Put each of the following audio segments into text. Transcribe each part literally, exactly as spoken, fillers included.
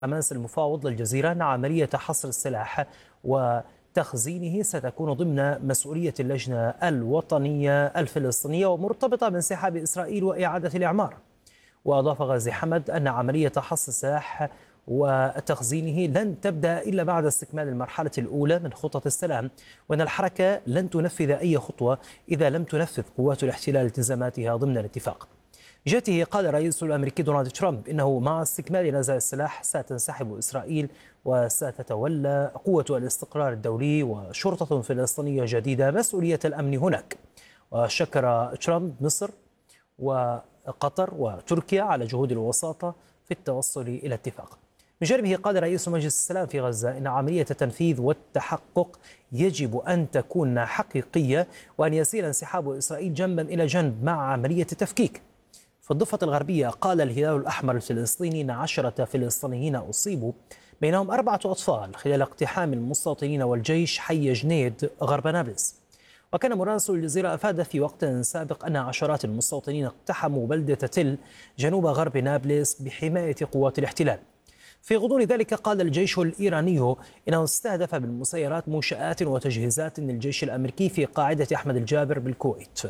حماس المفاوض للجزيرة أن عملية حصر السلاح وتخزينه ستكون ضمن مسؤولية اللجنة الوطنية الفلسطينية ومرتبطة بانسحاب إسرائيل وإعادة الإعمار. وأضاف غازي حمد أن عملية حصر السلاح وتخزينه لن تبدأ إلا بعد استكمال المرحلة الأولى من خطط السلام، وأن الحركة لن تنفذ أي خطوة إذا لم تنفذ قوات الاحتلال التزاماتها ضمن الاتفاق. بجهته قال الرئيس الأمريكي دونالد ترامب إنه مع استكمال نزاع السلاح ستنسحب إسرائيل وستتولى قوة الاستقرار الدولي وشرطة فلسطينية جديدة مسؤولية الأمن هناك. وشكر ترامب مصر وقطر وتركيا على جهود الوساطة في التوصل إلى اتفاق. من جانبه قال رئيس مجلس السلام في غزة إن عملية التنفيذ والتحقق يجب أن تكون حقيقية، وأن يسير انسحاب إسرائيل جنبا إلى جنب مع عملية التفكيك. في الضفة الغربية قال الهلال الأحمر الفلسطيني أن عشرة فلسطينيين أصيبوا بينهم أربعة أطفال خلال اقتحام المستوطنين والجيش حي جنيد غرب نابلس. وكان مراسل الجزيرة أفاد في وقت سابق أن عشرات المستوطنين اقتحموا بلدة تل جنوب غرب نابلس بحماية قوات الاحتلال. في غضون ذلك قال الجيش الإيراني إنه استهدف بالمسيرات منشآت وتجهيزات للجيش الأمريكي في قاعدة أحمد الجابر بالكويت.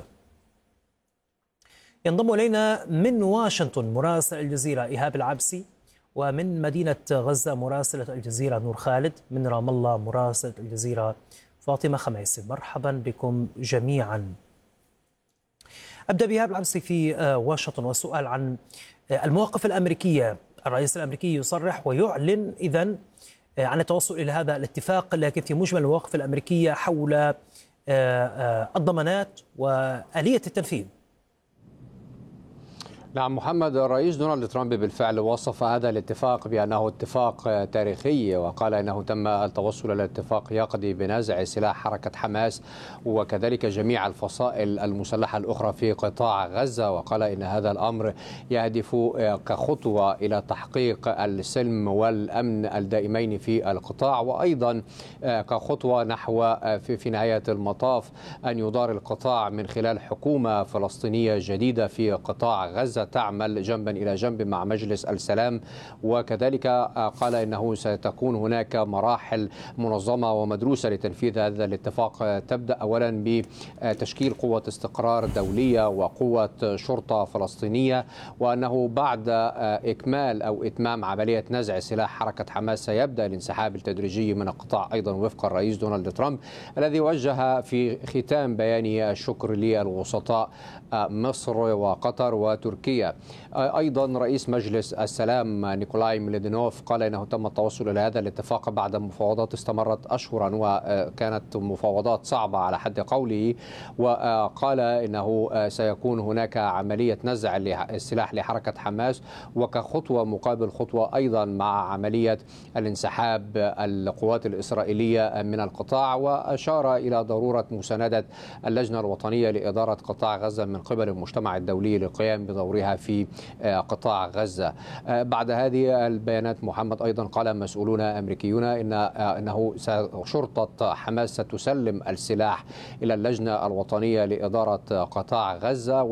ينضم إلينا من واشنطن مراسل الجزيرة إيهاب العبسي، ومن مدينة غزة مراسلة الجزيرة نور خالد، من رام الله مراسلة الجزيرة فاطمة خميسي. مرحبا بكم جميعا. أبدأ بإيهاب العبسي في واشنطن والسؤال عن المواقف الأمريكية. الرئيس الأمريكي يصرح ويعلن إذن عن التوصل إلى هذا الاتفاق، لكن في مجمل المواقف الأمريكية حول الضمانات وآلية التنفيذ. نعم محمد، الرئيس دونالد ترامب بالفعل وصف هذا الاتفاق بأنه اتفاق تاريخي، وقال إنه تم التوصل إلى اتفاق يقضي بنزع سلاح حركة حماس وكذلك جميع الفصائل المسلحة الأخرى في قطاع غزة، وقال إن هذا الأمر يهدف كخطوة إلى تحقيق السلم والأمن الدائمين في القطاع، وأيضا كخطوة نحو في نهاية المطاف أن يدار القطاع من خلال حكومة فلسطينية جديدة في قطاع غزة تعمل جنبا إلى جنب مع مجلس السلام. وكذلك قال إنه ستكون هناك مراحل منظمة ومدروسة لتنفيذ هذا الاتفاق، تبدأ أولا بتشكيل قوة استقرار دولية وقوة شرطة فلسطينية، وأنه بعد إكمال أو إتمام عملية نزع سلاح حركة حماس سيبدأ الانسحاب التدريجي من القطاع أيضا وفق الرئيس دونالد ترامب، الذي وجه في ختام بيانه الشكر للوسطاء مصر وقطر وتركيا. أيضا رئيس مجلس السلام نيكولاي ميليدينوف قال إنه تم التوصل إلى هذا الاتفاق بعد مفاوضات استمرت أشهرا وكانت مفاوضات صعبة على حد قوله، وقال إنه سيكون هناك عملية نزع السلاح لحركة حماس وكخطوة مقابل خطوة أيضا مع عملية الانسحاب القوات الإسرائيلية من القطاع، وأشار إلى ضرورة مساندة اللجنة الوطنية لإدارة قطاع غزة من قبل المجتمع الدولي للقيام بدورها في قطاع غزة. بعد هذه البيانات محمد أيضا قال مسؤولون أمريكيون إن أنه شرطة حماس ستسلم السلاح إلى اللجنة الوطنية لإدارة قطاع غزة،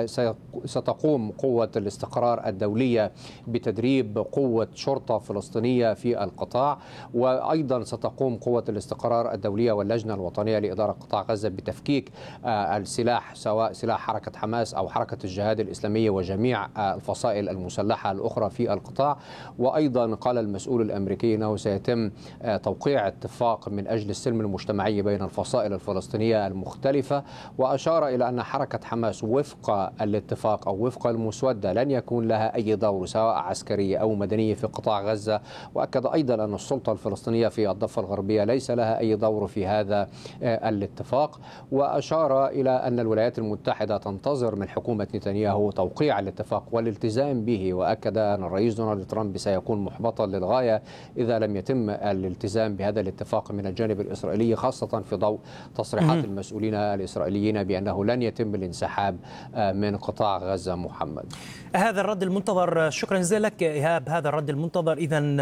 وستقوم قوة الاستقرار الدولية بتدريب قوة شرطة فلسطينية في القطاع، وأيضا ستقوم قوة الاستقرار الدولية واللجنة الوطنية لإدارة قطاع غزة بتفكيك السلاح سواء سلاح حركة حماس أو حركة الجهاد الإسلامية وجميع الفصائل المسلحة الأخرى في القطاع. وأيضا قال المسؤول الأمريكي أنه سيتم توقيع اتفاق من أجل السلم المجتمعي بين الفصائل الفلسطينية المختلفة، وأشار إلى أن حركة حماس وفق الاتفاق أو وفق المسودة لن يكون لها أي دور سواء عسكري أو مدني في قطاع غزة، وأكد أيضا أن السلطة الفلسطينية في الضفة الغربية ليس لها أي دور في هذا الاتفاق. وأشار إلى أن الولايات المتحدة تنتظر من حكومة نتنياهو توقيع الاتفاق والالتزام به، وأكد أن الرئيس دونالد ترامب سيكون محبطا للغاية إذا لم يتم الالتزام بهذا الاتفاق من الجانب الإسرائيلي، خاصة في ضوء تصريحات المسؤولين الإسرائيليين بأنه لن يتم الانسحاب من قطاع غزة. محمد، هذا الرد المنتظر. شكرا جزيلا لك إيهاب. هذا الرد المنتظر إذن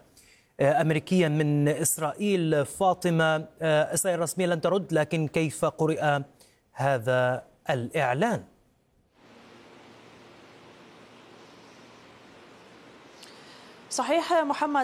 أمريكيا من إسرائيل. فاطمة، إسرائيل رسميا لن ترد، لكن كيف قرئ هذا الإعلان؟ صحيح محمد.